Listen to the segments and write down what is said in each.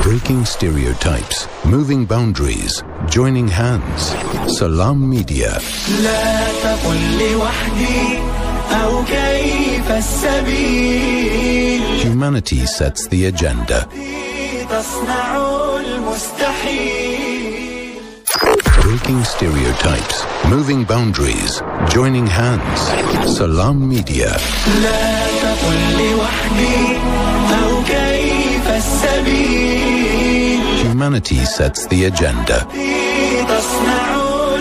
Breaking stereotypes, moving boundaries, joining hands. Salam Media. لا تقل لوحدي أو كيف السبيل. Humanity sets the agenda. تصنع المستحيل. Breaking stereotypes, moving boundaries, joining hands. Salam Media. لا تقل لوحدي أو كيف السبيل. Humanity sets the agenda. تصنع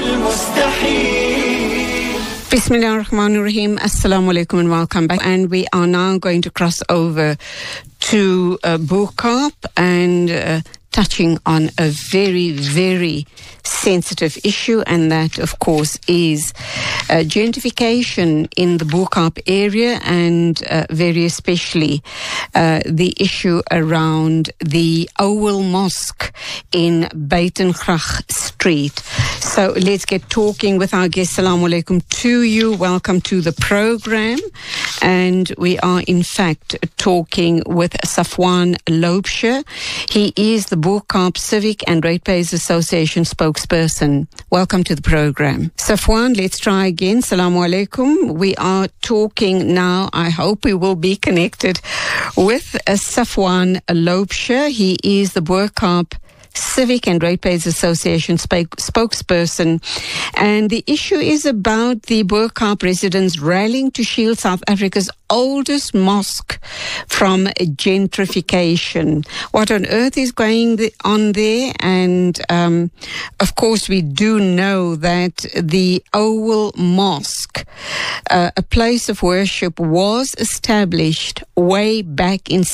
المستحيل. Bismillah ar-Rahman ar-Rahim. Assalamu alaikum and welcome back. And we are now going to cross over to Bo-Kaap and touching on a very, very sensitive issue, and that, of course, is gentrification in the Bo-Kaap area, and very especially the issue around the Owel Mosque in Buitengracht Street. So let's get talking with our guest. Assalamu alaikum to you. Welcome to the program. And we are, in fact, talking with Safwan Loubser. He is the Bo-Kaap Civic and Ratepayers Association spokesperson. Welcome to the program. Safwan, let's try again. Assalamu alaikum. We are talking now. I hope we will be connected with Safwan Loubser. He is the Bo-Kaap Civic and Ratepayers Association spokesperson. And the issue is about the Bo-Kaap residents rallying to shield South Africa's oldest mosque from gentrification. What on earth is going on there? And of course, we do know that the Owel Mosque, a place of worship, was established way back in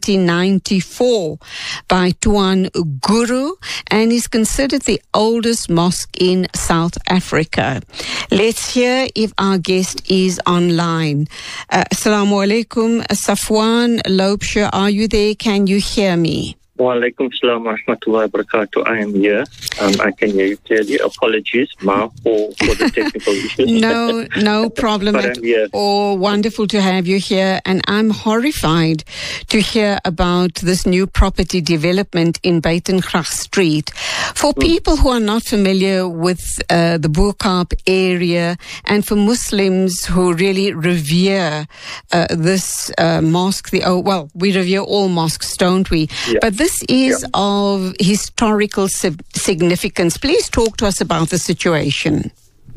1794 by Tuan Guru and is considered the oldest mosque in South Africa. Let's hear if our guest is online. Assalamu alaikum. Safwan Loubser, are you there? Can you hear me? Wa alaikum salam wa rahmatullahi wa barakatuh. I am here. I can hear you clearly. Apologies, Ma, for the technical issues. No problem at all. Wonderful to have you here. And I'm horrified to hear about this new property development in Buitengracht Street. For people who are not familiar with the Bo-Kaap area, and for Muslims who really revere this mosque, we revere all mosques, don't we? Yeah. But this is of historical significance. Please talk to us about the situation.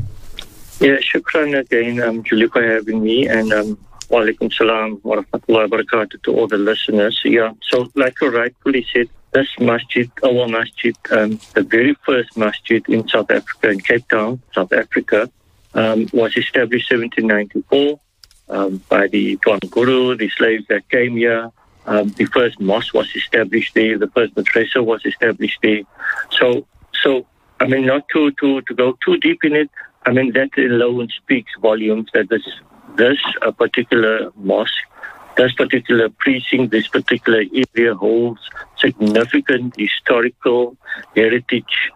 Yeah, shukran again, Julie, for having me, and wa alaikum salam wa rahmatullahi wa barakatuh to all the listeners. Yeah, so like you rightfully said, this masjid, Owel Masjid, the very first masjid in South Africa, in Cape Town, South Africa, was established 1794 by the Tuan Guru, the slaves that came here. The first mosque was established there. The first madrasa was established there. So I mean, not to go too deep in it. I mean, that alone speaks volumes that this particular mosque, this particular precinct, this particular area holds significant historical heritage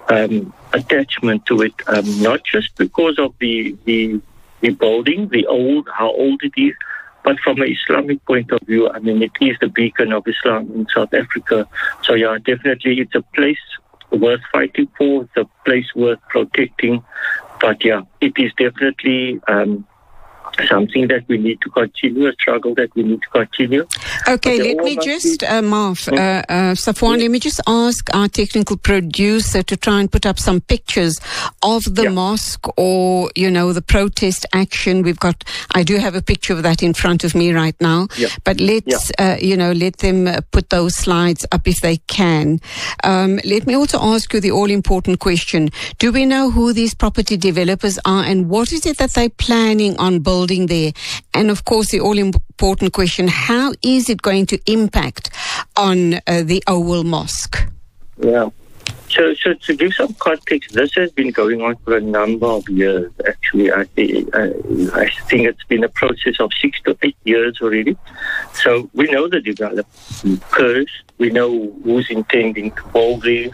attachment to it. Not just because of the building, how old it is, but from an Islamic point of view, I mean, it is the beacon of Islam in South Africa. So, yeah, definitely it's a place worth fighting for. It's a place worth protecting. But, yeah, it is definitely something that we need to continue, a struggle that we need to continue. Okay, let me just, Safwan, let me just ask our technical producer to try and put up some pictures of the mosque or, the protest action. I do have a picture of that in front of me right now, but let's, let them put those slides up if they can. Let me also ask you the all-important question. Do we know who these property developers are and what is it that they're planning on building there? And of course, the all-important question, how is it going to impact on the Owel Mosque? Yeah. So to give some context, this has been going on for a number of years, actually. I think it's been a process of 6 to 8 years already. So we know the developers, we know who's intending to build there,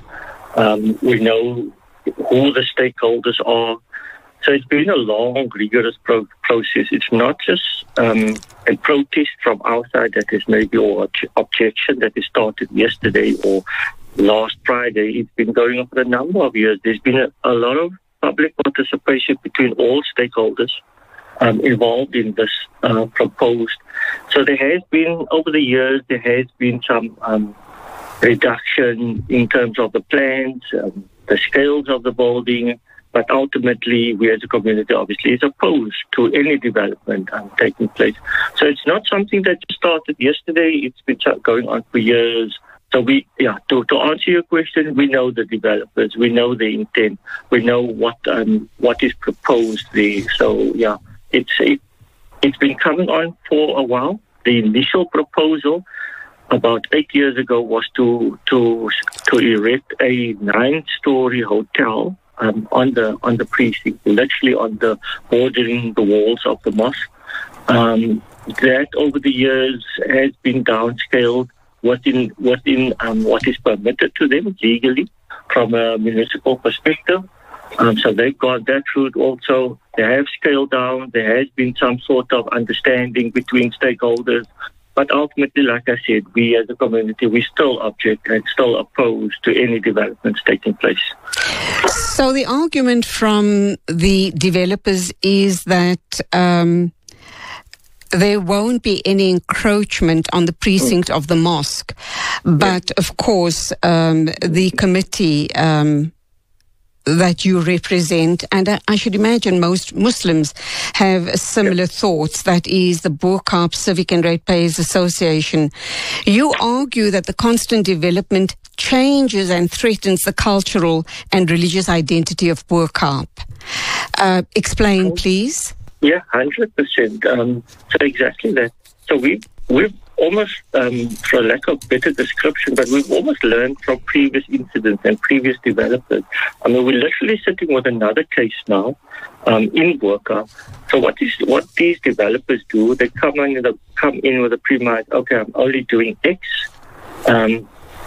we know who the stakeholders are. So it's been a long, rigorous process. It's not just a protest from our side that is maybe or objection that is started yesterday or last Friday. It's been going on for a number of years. There's been a lot of public participation between all stakeholders involved in this proposed. So there has been, over the years, there has been some reduction in terms of the plans, the scales of the building, but ultimately we as a community obviously is opposed to any development taking place. So it's not something that just started yesterday, it's been going on for years. So to answer your question, we know the developers, we know the intent, we know what is proposed there. So it's been coming on for a while. The initial proposal about 8 years ago was to erect a 9-story hotel on the precinct, literally on the bordering the walls of the mosque. That over the years has been downscaled within what is permitted to them legally from a municipal perspective. So they've got that route also. They have scaled down. There has been some sort of understanding between stakeholders. But ultimately, like I said, we as a community, we still object and still opposed to any developments taking place. So the argument from the developers is that there won't be any encroachment on the precinct of the mosque. But, of course, the committee that you represent, and I should imagine most Muslims have similar thoughts, that is the Bo-Kaap Civic and Ratepayers Association. You argue that the constant development changes and threatens the cultural and religious identity of Bo-Kaap. Explain, please. Yeah, 100%. So exactly that. So we've almost, for lack of better description, but we've almost learned from previous incidents and previous developers. I mean, we're literally sitting with another case now in Bo-Kaap. So what these developers do, they come in with a premise, okay, I'm only doing X, and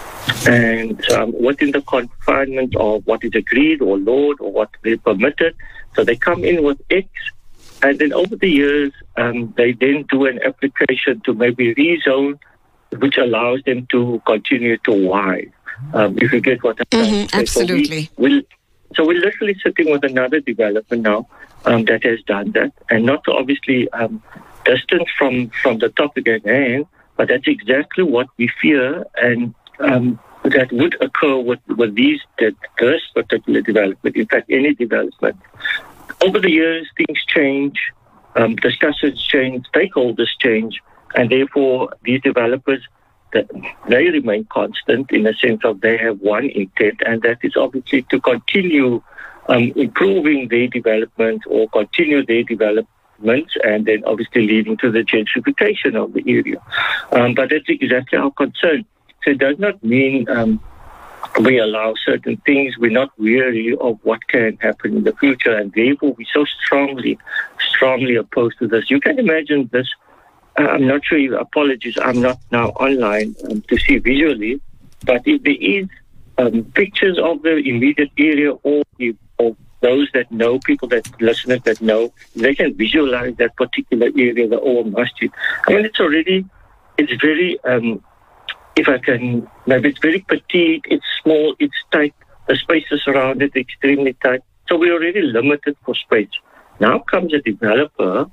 within the confinement of what is agreed or law or what they permitted. So they come in with X. And then over the years, they then do an application to maybe rezone, which allows them to continue to Y. If you get what I'm saying. Absolutely. So we're literally sitting with another developer now that has done that. And not to obviously distance from the topic at hand, but that's exactly what we fear and that would occur with this particular development, in fact, any development. Over the years, things change, discussions change, stakeholders change, and therefore these developers, they remain constant in the sense of they have one intent, and that is obviously to continue improving their development or continue their developments, and then obviously leading to the gentrification of the area. But that's exactly our concern. So it does not mean we allow certain things. We're not wary of what can happen in the future, and therefore we're so strongly opposed to this. You can imagine this. I'm not sure, apologies, I'm not now online to see visually, but if there is pictures of the immediate area or those that know, listeners that know, they can visualize that particular area, the Awam Masjid. I mean, it's very, if I can, maybe it's very petite, it's small, it's tight, the spaces around it extremely tight. So we're already limited for space. Now comes a developer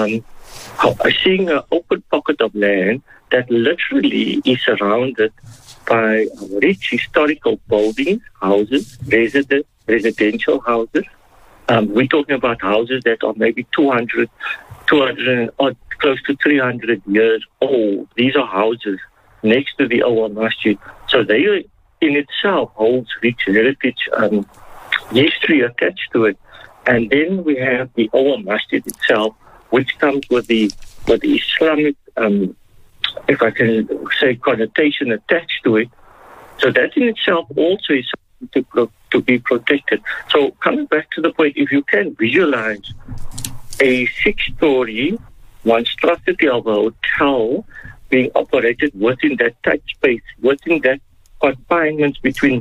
seeing an open pocket of land that literally is surrounded by rich historical buildings, houses, residential houses. We're talking about houses that are maybe 200 or close to 300 years old. These are houses next to the Awam Masjid. So they in itself holds rich heritage history attached to it. And then we have the Awam Masjid itself, which comes with the Islamic, if I can say, connotation attached to it. So that in itself also is something to be protected. So coming back to the point, if you can visualize a 6-story monstrosity of a hotel being operated within that tight space, within that confinement between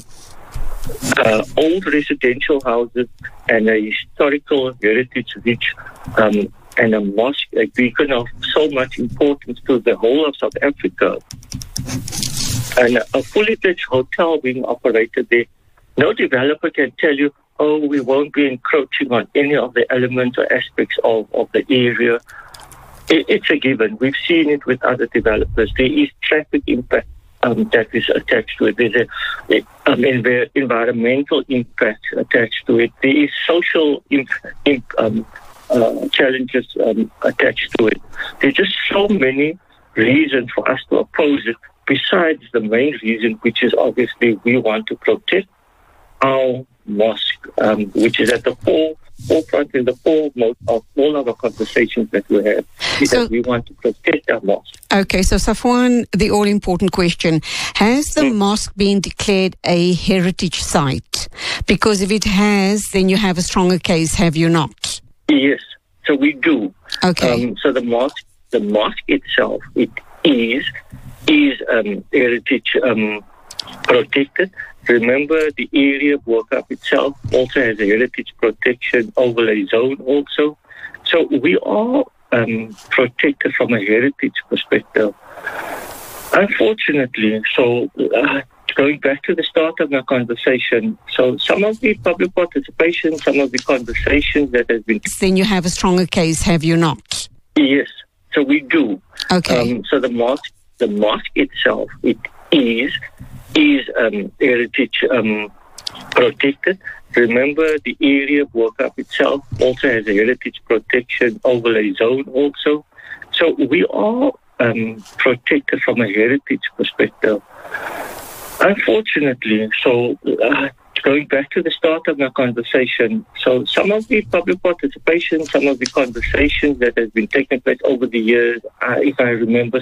old residential houses and a historical heritage-rich and a mosque, a beacon of so much importance to the whole of South Africa, and a fully fledged hotel being operated there, no developer can tell you, oh, we won't be encroaching on any of the elements or aspects of the area. It's a given. We've seen it with other developers. There is traffic impact that is attached to it. There's environmental impact attached to it. There is social challenges attached to it. There's just so many reasons for us to oppose it, besides the main reason, which is obviously we want to protect our mosque, which is at the forefront in the foremost of all of our conversations that we have, because we want to protect our mosque. Okay, so Safwan, the all-important question, has the mosque been declared a heritage site? Because if it has, then you have a stronger case, have you not? Yes, so we do. Okay. So the mosque itself, it is heritage protected. Remember, the area of Bo-Kaap itself also has a heritage protection overlay zone also. So we are protected from a heritage perspective. Unfortunately, so going back to the start of my conversation, so some of the public participation, some of the conversations that has been... Then you have a stronger case, have you not? Yes, so we do. Okay. So the mosque itself, it is heritage protected. Remember, the area of Bo-Kaap itself also has a heritage protection overlay zone also. So we are protected from a heritage perspective. Unfortunately, so going back to the start of my conversation, so some of the public participation, some of the conversations that has been taking place over the years, if I remember